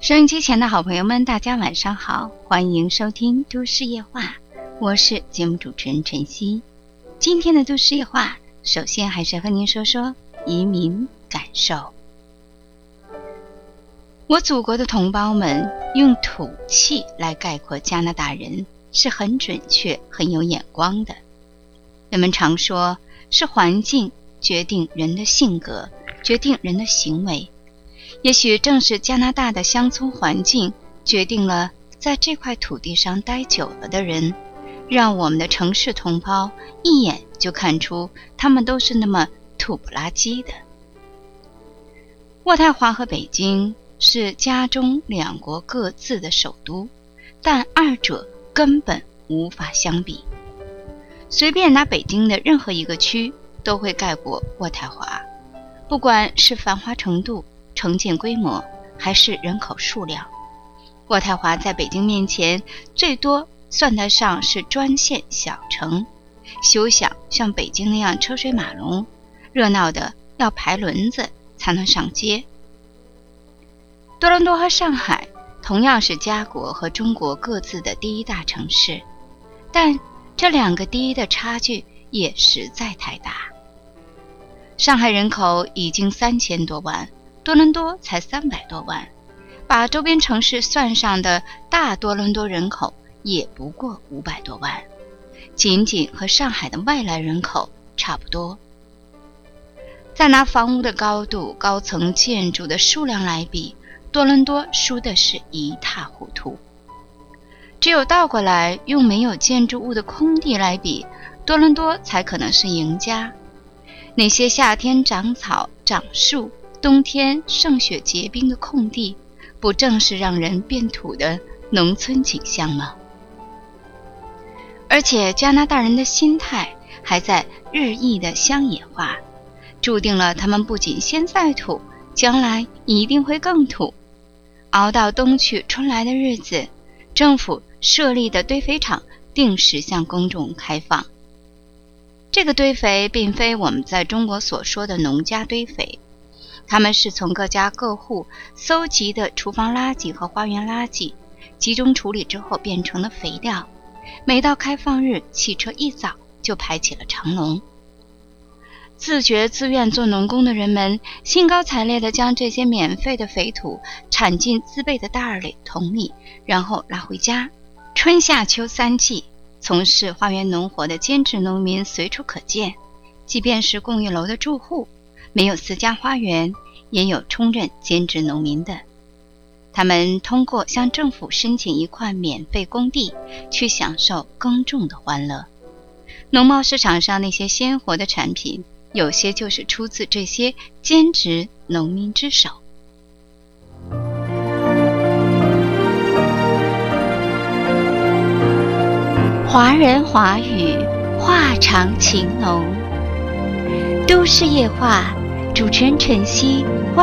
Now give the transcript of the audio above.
收音机前的好朋友们，大家晚上好，欢迎收听都市夜话，我是节目主持人晨曦。今天的都市夜话，首先还是和您说说移民感受。我祖国的同胞们用土气来概括加拿大人，是很准确、很有眼光的。人们常说，是环境决定人的性格，决定人的行为。也许正是加拿大的乡村环境决定了在这块土地上待久了的人，让我们的城市同胞一眼就看出他们都是那么土不拉几的。渥太华和北京是加中两国各自的首都，但二者根本无法相比。随便拿北京的任何一个区都会盖过渥太华，不管是繁华程度、城建规模还是人口数量，渥太华在北京面前最多算得上是专县小城，休想像北京那样车水马龙，热闹的要排轮子才能上街。多伦多和上海同样是加国和中国各自的第一大城市，但这两个第一的差距也实在太大。上海人口已经3000多万，多伦多才300多万，把周边城市算上的大多伦多人口也不过500多万，仅仅和上海的外来人口差不多。再拿房屋的高度、高层建筑的数量来比，多伦多输的是一塌糊涂。只有倒过来用没有建筑物的空地来比，多伦多才可能是赢家。那些夏天长草长树，冬天盛雪结冰的空地，不正是让人变土的农村景象吗？而且加拿大人的心态还在日益的乡野化，注定了他们不仅现在土，将来一定会更土。熬到冬去春来的日子，政府设立的堆肥场定时向公众开放。这个堆肥并非我们在中国所说的农家堆肥，他们是从各家各户搜集的厨房垃圾和花园垃圾，集中处理之后变成了肥料。每到开放日，汽车一早就排起了长龙。自觉自愿做农工的人们兴高采烈地将这些免费的肥土铲进自备的袋里、桶里，然后拿回家。春夏秋3季，从事花园农活的兼职农民随处可见，即便是公寓楼的住户，没有私家花园，也有充任兼职农民的。他们通过向政府申请一块免费工地，去享受耕种的欢乐。农贸市场上那些鲜活的产品，有些就是出自这些兼职农民之手。华人华语，话长情浓。都市夜话，主持人晨曦。